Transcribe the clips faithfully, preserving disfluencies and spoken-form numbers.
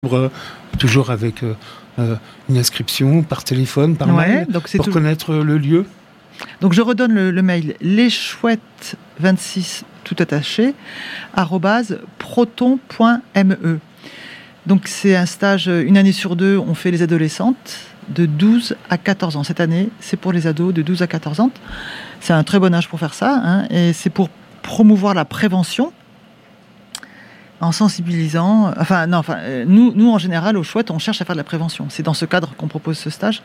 toujours avec euh, euh, une inscription par téléphone, par ouais, mail, donc c'est pour tout... connaître le lieu. Donc je redonne le, le mail leschouettes vingt-six tout attaché arobase proton point me. Donc c'est un stage, une année sur deux, on fait les adolescentes de douze à quatorze ans. Cette année, c'est pour les ados de douze à quatorze ans. C'est un très bon âge pour faire ça, hein, et c'est pour promouvoir la prévention en sensibilisant. Enfin, non, enfin, nous, nous, en général, au Chouette, on cherche à faire de la prévention. C'est dans ce cadre qu'on propose ce stage.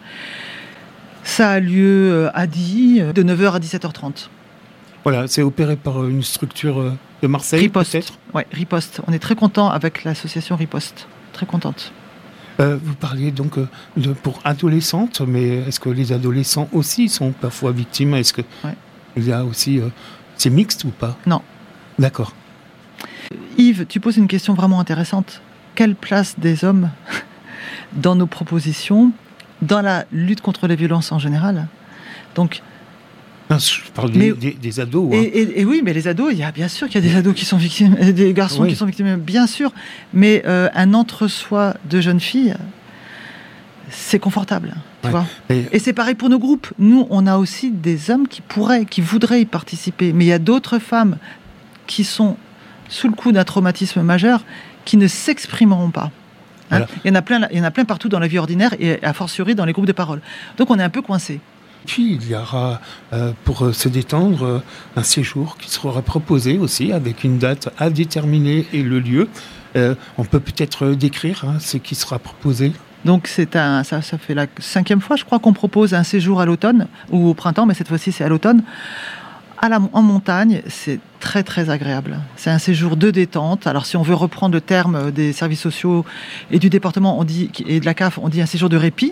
Ça a lieu à Die, de neuf heures à dix-sept heures trente. Voilà, c'est opéré par une structure de Marseille, Riposte. peut-être. Oui, Riposte. On est très content avec l'association Riposte. Très contente. Euh, vous parliez donc euh, de, pour adolescentes, mais est-ce que les adolescents aussi sont parfois victimes ? Est-ce que ouais. il y a aussi, euh, c'est mixte ou pas ? Non. D'accord. Yves, tu poses une question vraiment intéressante. Quelle place des hommes dans nos propositions, dans la lutte contre les violences en général ? Donc, non, je parle des, mais, des, des ados. Et, hein. et, et oui, mais les ados, il y a bien sûr qu'il y a des ados qui sont victimes, des garçons oui. qui sont victimes, bien sûr. Mais euh, un entre-soi de jeunes filles, c'est confortable. Tu ouais. vois et... et c'est pareil pour nos groupes. Nous, on a aussi des hommes qui pourraient, qui voudraient y participer. Mais il y a d'autres femmes qui sont sous le coup d'un traumatisme majeur qui ne s'exprimeront pas. Hein. Voilà. Il y en a plein, il y en a plein partout dans la vie ordinaire et a fortiori dans les groupes de parole. Donc on est un peu coincés. Puis il y aura, euh, pour euh, se détendre, euh, un séjour qui sera proposé aussi avec une date à déterminer et le lieu. Euh, on peut peut-être décrire hein, ce qui sera proposé. Donc c'est un, ça, ça fait la cinquième fois, je crois, qu'on propose un séjour à l'automne ou au printemps, mais cette fois-ci c'est à l'automne. À la, en montagne, c'est très très agréable. C'est un séjour de détente. Alors si on veut reprendre le terme des services sociaux et du département on dit, et de la C A F, on dit un séjour de répit.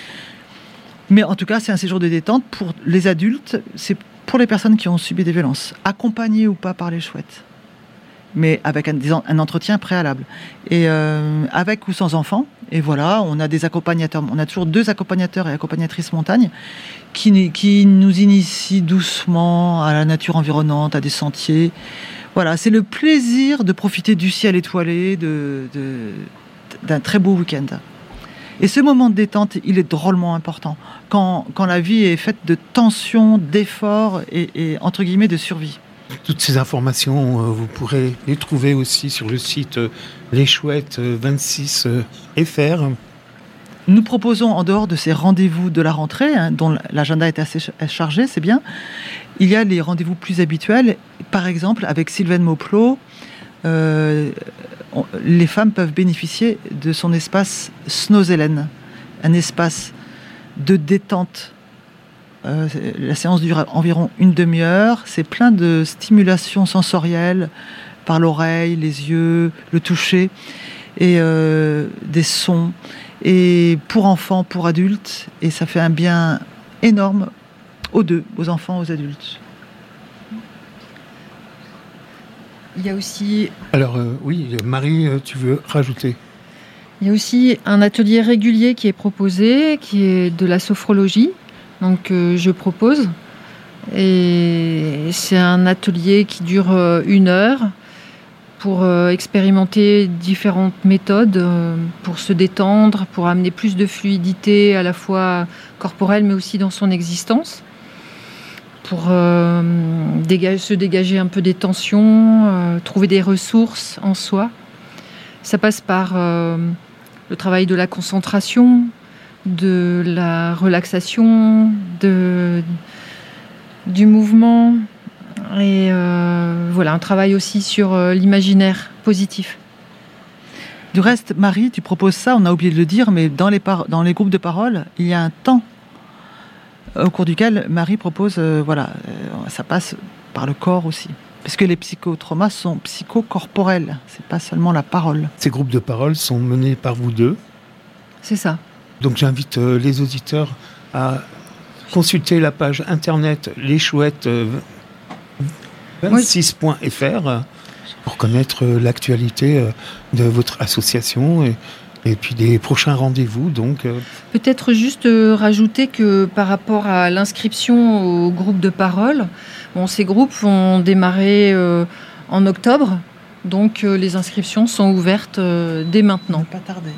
Mais en tout cas, c'est un séjour de détente pour les adultes, c'est pour les personnes qui ont subi des violences, accompagnées ou pas par les chouettes, mais avec un, un entretien préalable. Et euh, avec ou sans enfants, et voilà, on a des accompagnateurs, on a toujours deux accompagnateurs et accompagnatrices montagne qui, qui nous initient doucement à la nature environnante, à des sentiers. Voilà, c'est le plaisir de profiter du ciel étoilé, de, de, d'un très beau week-end. Et ce moment de détente, il est drôlement important. Quand, quand la vie est faite de tensions, d'efforts et, et, entre guillemets, de survie. Toutes ces informations, euh, vous pourrez les trouver aussi sur le site euh, les chouettes vingt-six F R. Nous proposons, en dehors de ces rendez-vous de la rentrée, hein, dont l'agenda est assez chargé, c'est bien, il y a les rendez-vous plus habituels. Par exemple, avec Sylvaine Mauplot, euh, on, les femmes peuvent bénéficier de son espace Snozelen, un espace de détente. Euh, la séance dure environ une demi-heure. C'est plein de stimulation sensorielle par l'oreille, les yeux, le toucher, et euh, des sons. Et pour enfants, pour adultes, et ça fait un bien énorme aux deux, aux enfants, aux adultes. Il y a aussi... Alors euh, oui, Marie, tu veux rajouter ? Il y a aussi un atelier régulier qui est proposé, qui est de la sophrologie, donc euh, je propose. Et c'est un atelier qui dure euh, une heure pour euh, expérimenter différentes méthodes, euh, pour se détendre, pour amener plus de fluidité à la fois corporelle mais aussi dans son existence, pour euh, dégager, se dégager un peu des tensions, euh, trouver des ressources en soi. Ça passe par euh, le travail de la concentration, de la relaxation, de, du mouvement, et euh, voilà, un travail aussi sur euh, l'imaginaire positif. Du reste, Marie, tu proposes ça, on a oublié de le dire, mais dans les, par- dans les groupes de parole, il y a un temps au cours duquel Marie propose, euh, voilà, euh, ça passe par le corps aussi. Parce que les psychotraumas sont psychocorporels, c'est pas seulement la parole. Ces groupes de parole sont menés par vous deux. C'est ça. Donc j'invite euh, les auditeurs à consulter la page internet les chouettes vingt-six point F R pour connaître euh, l'actualité euh, de votre association et, et puis des prochains rendez-vous. Donc, euh... Peut-être juste euh, rajouter que par rapport à l'inscription au groupe de parole, bon, ces groupes vont démarrer euh, en octobre. Donc euh, les inscriptions sont ouvertes euh, dès maintenant. Pas tarder.